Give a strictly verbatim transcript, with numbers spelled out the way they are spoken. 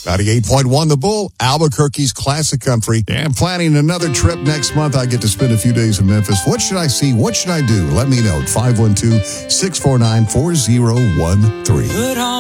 ninety-eight point one The Bull, Albuquerque's classic country. And planning another trip next month. I get to spend a few days in Memphis. What should I see? What should I do? Let me know at five one two, six four nine, four zero one three.